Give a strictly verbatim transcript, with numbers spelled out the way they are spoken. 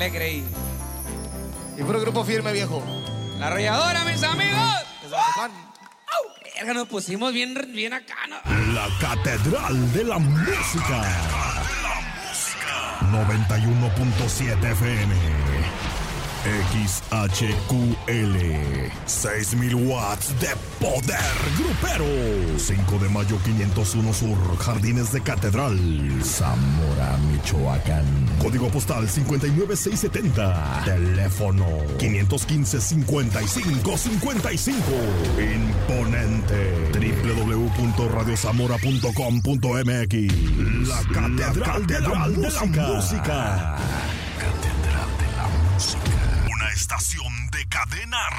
me creí. Y puro grupo firme, viejo. La Arrolladora, mis amigos. Desde Zapopan. Verga, nos pusimos bien, bien acá, ¿no? La Catedral de la Música. noventa y uno punto siete F M. X H Q L. seis mil watts de poder grupero. cinco de mayo quinientos uno Sur, Jardines de Catedral, Zamora, Michoacán. Código postal cincuenta y nueve seiscientos setenta. Teléfono quinientos quince, cincuenta y cinco cincuenta y cinco. Imponente. doble u doble u doble u punto radio zamora punto com punto m x. La Catedral, La Catedral de, la, de la Música. Catedral de la Música. Una estación de cadena